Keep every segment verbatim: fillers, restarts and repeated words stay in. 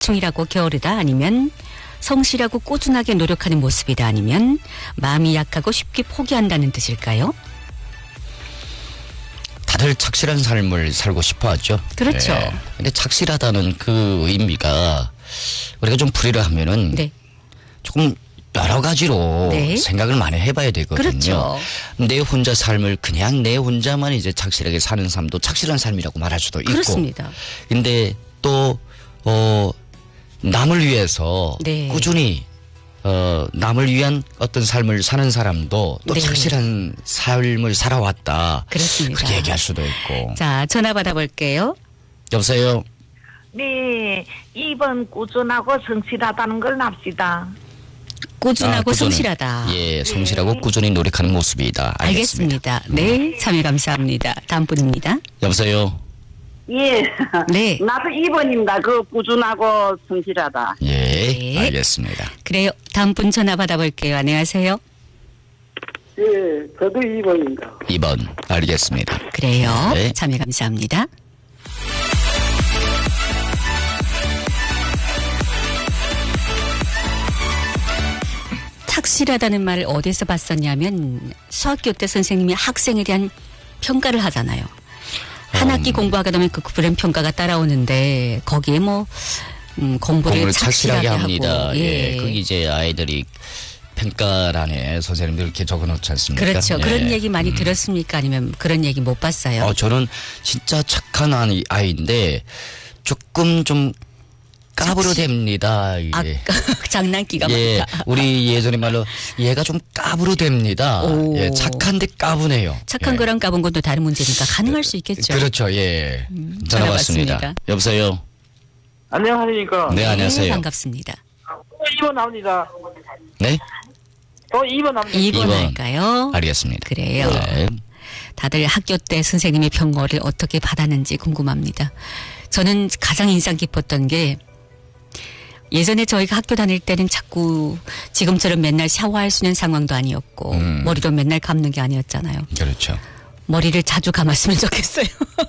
충실하고 게으르다 아니면 성실하고 꾸준하게 노력하는 모습이다 아니면 마음이 약하고 쉽게 포기한다는 뜻일까요? 다들 착실한 삶을 살고 싶어 하죠. 그렇죠. 네. 근데 착실하다는 그 의미가 우리가 좀 풀이를 하면은 네. 조금 여러 가지로 네. 생각을 많이 해봐야 되거든요. 그렇죠. 내 혼자 삶을 그냥 내 혼자만 이제 착실하게 사는 삶도 착실한 삶이라고 말할 수도 있고. 그렇습니다. 근데 또, 어, 남을 위해서 네. 꾸준히 어, 남을 위한 어떤 삶을 사는 사람도 또 네. 착실한 삶을 살아왔다. 그렇습니다. 그렇게 얘기할 수도 있고. 자, 전화 받아볼게요. 여보세요? 네, 이 번 꾸준하고 성실하다는 걸 납시다. 꾸준하고 아, 꾸준히. 성실하다. 예, 성실하고 꾸준히 노력하는 모습이다. 알겠습니다. 알겠습니다. 네, 참여 감사합니다. 다음 분입니다. 여보세요? 예. 네. 나도 이 번입니다. 그 꾸준하고 성실하다. 예, 네. 알겠습니다. 그래요. 다음 분 전화 받아볼게요. 안녕하세요. 예, 저도 이 번입니다. 이 번, 알겠습니다. 그래요. 네. 참여 감사합니다. 착실하다는 말을 어디서 봤었냐면 수학교 때 선생님이 학생에 대한 평가를 하잖아요. 한 음. 학기 공부하게 되면 그 불행 평가가 따라오는데 거기에 뭐 음, 공부를, 공부를 착실하게, 착실하게 합니다. 하고 예, 예. 그게 이제 아이들이 평가란에 선생님들 이렇게 적어놓지 않습니까? 그렇죠. 예. 그런 얘기 많이 음. 들었습니까? 아니면 그런 얘기 못 봤어요? 어, 저는 진짜 착한 아이, 아이인데 조금 좀 까부러댑니다. 이게. 아, 장난기가 예, 많다. 우리 예전에 말로 얘가 좀 까부러댑니다. 오. 예, 착한데 까부네요. 착한 예. 거랑 까본 것도 다른 문제니까 가능할 수 있겠죠. 그렇죠. 예. 음, 전화 전화 왔습니다. 받습니다. 여보세요. 안녕하십니까. 네, 안녕하세요. 반갑습니다. 또 이 번 나옵니다. 네, 또 이 번 나옵니다. 이 번 이 번. 할까요? 알겠습니다. 그래요. 네. 다들 학교 때 선생님의 평가를 어떻게 받았는지 궁금합니다. 저는 가장 인상 깊었던 게 예전에 저희가 학교 다닐 때는 자꾸 지금처럼 맨날 샤워할 수 있는 상황도 아니었고 음. 머리도 맨날 감는 게 아니었잖아요. 그렇죠. 머리를 자주 감았으면 좋겠어요.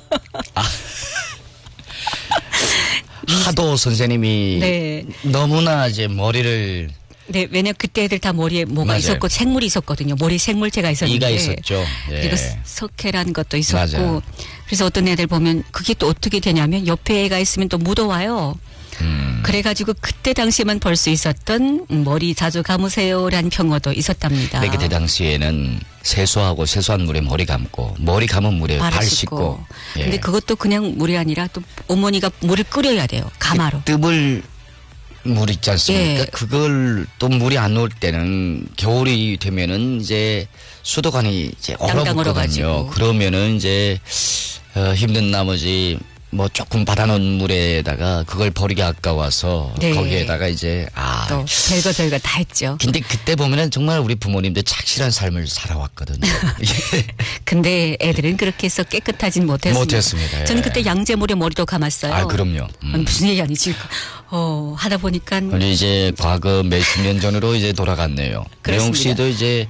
하도 선생님이 네. 너무나 이제 머리를 네, 왜냐면 그때 애들 다 머리에 뭐가 맞아요. 있었고 생물이 있었거든요. 머리 생물체가 있었는데. 이가 있었죠. 예. 그리고 석회라는 것도 있었고. 맞아요. 그래서 어떤 애들 보면 그게 또 어떻게 되냐면 옆에 애가 있으면 또 묻어와요. 음. 그래가지고 그때 당시에만 볼 수 있었던 머리 자주 감으세요라는 평어도 있었답니다. 네, 그때 당시에는 세수하고 세수한 물에 머리 감고 머리 감은 물에 발을 발 씻고. 씻고. 예. 근데 그것도 그냥 물이 아니라 또 어머니가 물을 끓여야 돼요. 가마로. 뜨물 물 있지 않습니까? 예. 그걸 또 물이 안 올 때는 겨울이 되면은 이제 수도관이 이제 땅땅 얼어붙거든요. 얼어가지고. 그러면은 이제 어, 힘든 나머지 뭐 조금 받아놓은 물에다가 그걸 버리기 아까워서 네. 거기에다가 이제 아. 또 별거 별거 다 했죠. 근데 그때 보면은 정말 우리 부모님들 착실한 삶을 살아왔거든요. 근데 애들은 그렇게 해서 깨끗하진 못했습니다. 못했습니다. 예. 저는 그때 양재물에 머리도 감았어요. 아, 그럼요. 음. 아니, 무슨 얘기 아니지. 어, 하다 보니까. 우리 이제 과거 몇십 년 전으로 이제 돌아갔네요. 그렇습니다. 매용 씨도 이제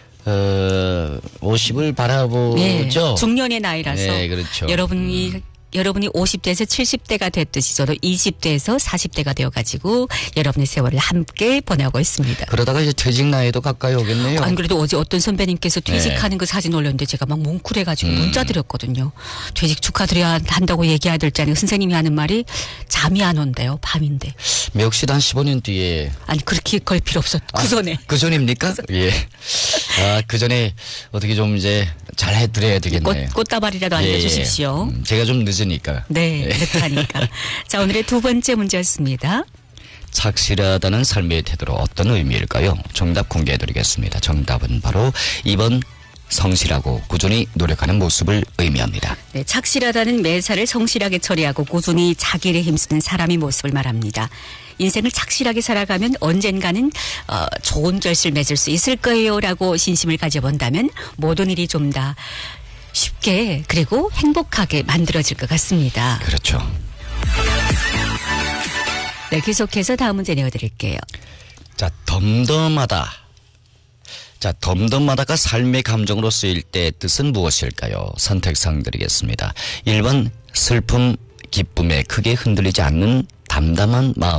어 오십을 바라보죠. 예, 중년의 나이라서. 네, 그렇죠. 여러분이 여러분이 오십 대에서 칠십 대가 됐듯이 저도 이십 대에서 사십 대가 되어가지고 여러분의 세월을 함께 보내고 있습니다. 그러다가 이제 퇴직 나이도 가까이 오겠네요. 안 그래도 어제 어떤 선배님께서 퇴직하는 네. 그 사진 올렸는데 제가 막 뭉클해가지고 음. 문자 드렸거든요. 퇴직 축하드려야 한다고 얘기해야 될 줄 아니고 선생님이 하는 말이 잠이 안 온대요. 밤인데. 매혹 씨도 한 십오 년 뒤에. 아니 그렇게 걸 필요 없었. 그 전에. 그 전입니까? 예. 아, 그 전에 어떻게 좀 이제 잘 해드려야 되겠네요. 꽃, 꽃다발이라도 예, 알려주십시오. 음, 제가 좀 늦으니까. 네, 예. 늦다니까. 자, 오늘의 두 번째 문제였습니다. 착실하다는 삶의 태도로 어떤 의미일까요? 정답 공개해드리겠습니다. 정답은 바로 이 번 성실하고 꾸준히 노력하는 모습을 의미합니다. 네, 착실하다는 매사를 성실하게 처리하고 꾸준히 자기를 힘쓰는 사람의 모습을 말합니다. 인생을 착실하게 살아가면 언젠가는 어, 좋은 결실을 맺을 수 있을 거예요라고 신심을 가져본다면 모든 일이 좀 더 쉽게 그리고 행복하게 만들어질 것 같습니다. 그렇죠. 네, 계속해서 다음 문제 내어드릴게요. 자, 덤덤하다. 자, 덤덤하다가 삶의 감정으로 쓰일 때 뜻은 무엇일까요? 선택사항 드리겠습니다. 일 번 슬픔, 기쁨에 크게 흔들리지 않는 담담한 마음